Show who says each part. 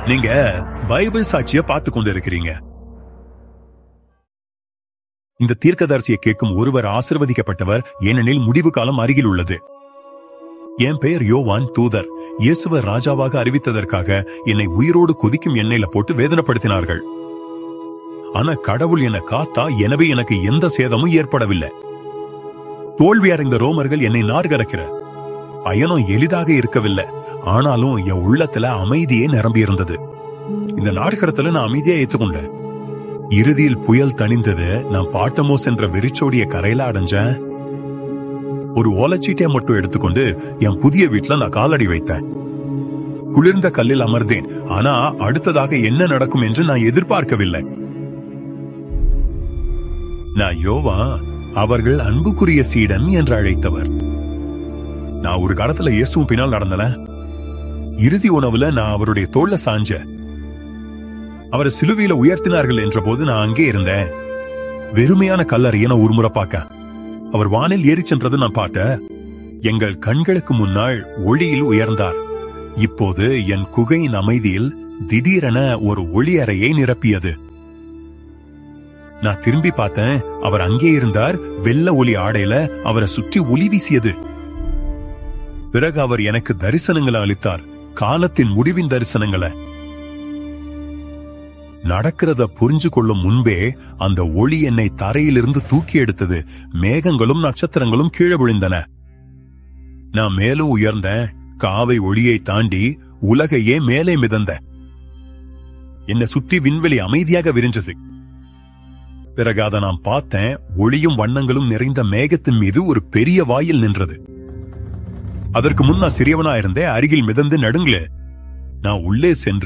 Speaker 1: நீங்க பைபிள் சாட்சிய பார்த்து கொண்டிருக்கிறீங்க. இந்த தீர்க்கதரிசியை கேட்கும் ஒருவர் ஆசீர்வதிக்கப்பட்டவர், ஏனெனில் முடிவு காலம் அருகில் உள்ளது. என் பெயர் யோவான், தூதர். இயேசுவை ராஜாவாக அறிவித்ததற்காக என்னை உயிரோடு கொதிக்கும் எண்ணெயில போட்டு வேதனைப்படுத்தினார்கள். ஆனா கடவுள் என்னை காத்தா, எனவே எனக்கு எந்த சேதமும் ஏற்படவில்லை. தோல்வி அடைந்த ரோமர்கள் என்னை நாடு கடக்கிற பயணம் எளிதாக இருக்கவில்லை. ஆனாலும் என் உள்ளத்துல அமைதியே நிரம்பி இருந்தது. இந்த நாடுகடத்துல நான் அமைதியா ஏத்துக்கொண்டேன். இறுதியில் புயல் தணிந்தது. நான் பாட்டமோஸ் என்ற வெறிச்சோடிய கரையில அடைஞ்சேன். ஒரு ஓலைச்சீட்டையை மட்டும் எடுத்துக்கொண்டு என் புதிய வீட்டுல நான் காலடி வைத்தேன். குளிர்ந்த கல்லில் அமர்ந்தேன். ஆனா அடுத்ததாக என்ன நடக்கும் என்று நான் எதிர்பார்க்கவில்லை. நான் யோவா, அவர்கள் அன்புக்குரிய சீடன் என்று அழைத்தவர். நான் ஒரு காலத்துல இயேசுவும் பின்னால் நடந்தன. இறுதி உணவுல நான் அவருடைய தோள்ல சாஞ்ச. அவரை சிலுவையில உயர்த்தினார்கள் என்ற போது நான் அங்கே இருந்தேன். வெறுமையான கல்லறையை நான் ஒரு முறை பார்க்க. அவர் வானில் ஏறி சென்றது நான் பார்த்த. எங்கள் கண்களுக்கு முன்னால் ஒளியில் உயர்ந்தார். இப்போது என் குகையின் அமைதியில் திடீரென ஒரு ஒளி அறையை நிரப்பியது. நான் திரும்பி பார்த்தேன். அவர் அங்கே இருந்தார். வெள்ள ஒளி ஆடையில அவரை சுற்றி ஒளி வீசியது. பிறகு அவர் எனக்கு தரிசனங்களை அளித்தார். காலத்தின் முடிவின் தரிசனங்களை. நடக்கிறத புரிஞ்சு கொள்ளும் முன்பே அந்த ஒளி என்னை தரையிலிருந்து தூக்கி எடுத்தது. மேகங்களும் நட்சத்திரங்களும் கீழே விழுந்தன. நான் மேலும் உயர்ந்தேன். காவை ஒளியை தாண்டி உலகையே மேலே மிதந்த. என்னை சுற்றி விண்வெளி அமைதியாக விரிஞ்சது. பிறகு அதை நான் பார்த்தேன். ஒளியும் வண்ணங்களும் நிறைந்த மேகத்தின் மீது ஒரு பெரிய வாயில் நின்றது. அதற்கு முன் நான் சிறியவனா இருந்தேன். அருகில் மிதந்து நடுங்களே. நான் உள்ளே சென்று